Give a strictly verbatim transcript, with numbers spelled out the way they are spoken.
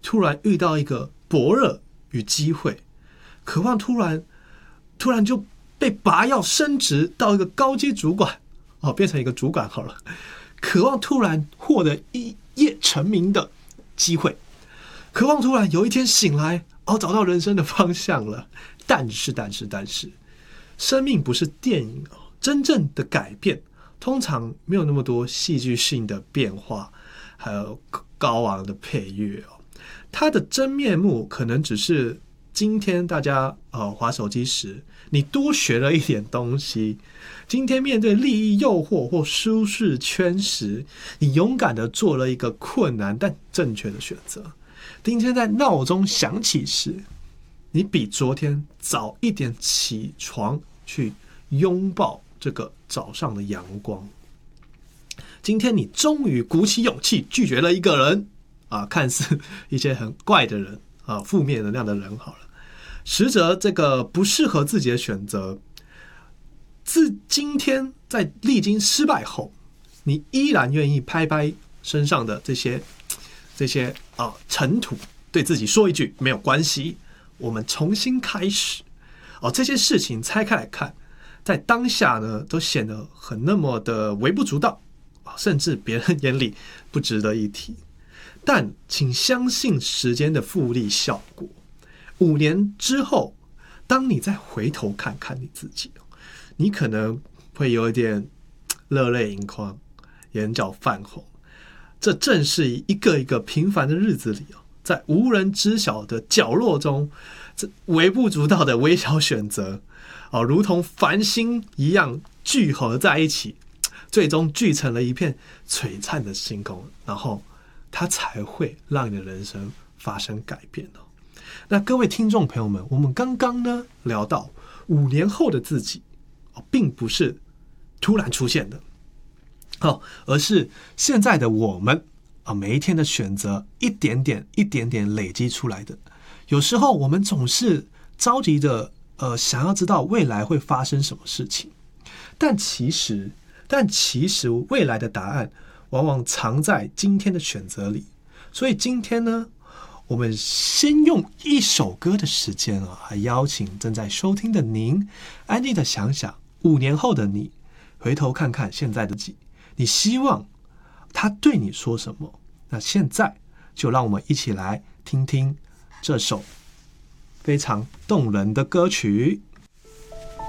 突然遇到一个伯乐与机会，渴望突然突然就被拔要升职到一个高阶主管，哦，变成一个主管好了，渴望突然获得一夜成名的机会，渴望突然有一天醒来，哦，找到人生的方向了。但是但是但是生命不是电影，真正的改变通常没有那么多戏剧性的变化，还有高昂的配乐哦。它的真面目可能只是今天大家呃滑手机时，你多学了一点东西；今天面对利益诱惑或舒适圈时，你勇敢的做了一个困难但正确的选择；今天在闹钟响起时，你比昨天早一点起床去拥抱这个早上的阳光。今天你终于鼓起勇气拒绝了一个人啊，看似一些很怪的人啊，负面能量的人好了。实则这个不适合自己的选择，自今天在历经失败后，你依然愿意拍拍身上的这些这些啊尘土，对自己说一句没有关系，我们重新开始。哦，这些事情拆开来看，在当下呢，都显得很那么的微不足道，甚至别人眼里不值得一提。但请相信时间的复利效果。五年之后，当你再回头看看你自己，你可能会有一点热泪盈眶，眼角泛红。这正是一个一个平凡的日子里，在无人知晓的角落中，这微不足道的微小选择，如同繁星一样聚合在一起，最终聚成了一片璀璨的星空，然后它才会让你的人生发生改变。那各位听众朋友们，我们刚刚呢聊到五年后的自己，并不是突然出现的，而是现在的我们每一天的选择一点点一点点累积出来的。有时候我们总是着急的呃，想要知道未来会发生什么事情，但其实但其实未来的答案往往藏在今天的选择里。所以今天呢，我们先用一首歌的时间啊，来邀请正在收听的您，安静的想想五年后的你，回头看看现在的自己，你希望他对你说什么？那现在就让我们一起来听听这首非常动人的歌曲。